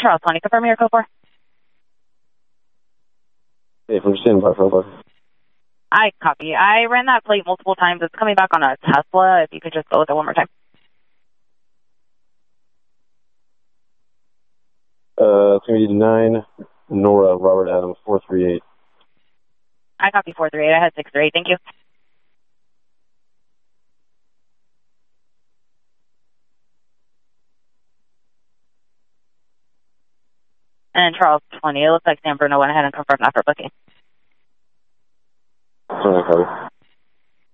Charles 20, confirm your code 4. Hey, from standing by for I copy. I ran that plate multiple times. It's coming back on a Tesla. If you could just go with it one more time. It's going to be 9, Nora, Robert Adams, 438. I copy 438. I had 638. Thank you. And Charles 20. It looks like San Bruno went ahead and confirmed that for booking. Sorry, copy.